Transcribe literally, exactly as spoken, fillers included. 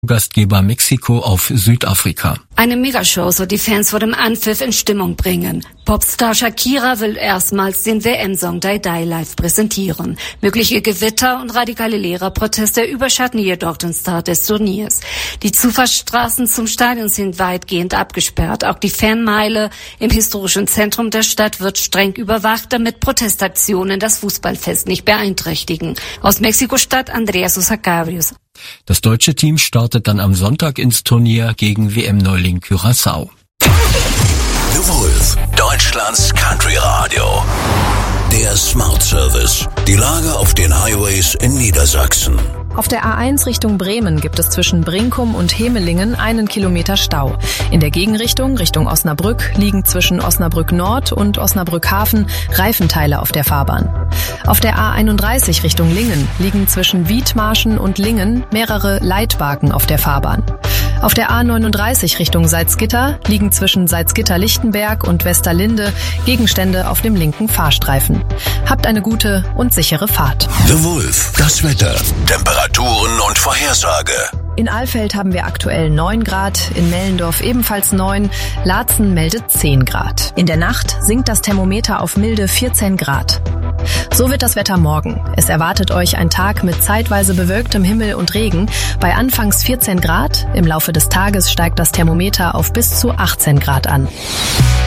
Gastgeber Mexiko auf Südafrika. Eine Megashow soll die Fans vor dem Anpfiff in Stimmung bringen. Popstar Shakira will erstmals den W M-Song Die Die live präsentieren. Mögliche Gewitter und radikale Lehrerproteste überschatten jedoch den Start des Turniers. Die Zufahrtsstraßen zum Stadion sind weitgehend abgesperrt. Auch die Fanmeile im historischen Zentrum der Stadt wird streng überwacht, damit Protestaktionen das Fußballfest nicht beeinträchtigen. Aus Mexiko-Stadt Andreas Osakabrius. Das deutsche Team startet dann am Sonntag ins Turnier gegen W M-Neuling Curaçao. The Wolf, Deutschlands Country Radio. Der Smart Service. Die Lage auf den Highways in Niedersachsen. Auf der A eins Richtung Bremen gibt es zwischen Brinkum und Hemelingen einen Kilometer Stau. In der Gegenrichtung, Richtung Osnabrück, liegen zwischen Osnabrück Nord und Osnabrück Hafen Reifenteile auf der Fahrbahn. Auf der A einunddreißig Richtung Lingen liegen zwischen Wiedmarschen und Lingen mehrere Leitbarken auf der Fahrbahn. Auf der A neununddreißig Richtung Salzgitter liegen zwischen Salzgitter-Lichtenberg und Westerlinde Gegenstände auf dem linken Fahrstreifen. Habt eine gute und sichere Fahrt. The Wolf, das Wetter, Temperaturen und Vorhersage. In Alfeld haben wir aktuell neun Grad, in Mellendorf ebenfalls neun, Laatzen meldet zehn Grad. In der Nacht sinkt das Thermometer auf milde vierzehn Grad. So wird das Wetter morgen. Es erwartet euch ein Tag mit zeitweise bewölktem Himmel und Regen. Bei anfangs vierzehn Grad, im Laufe des Tages steigt das Thermometer auf bis zu achtzehn Grad an.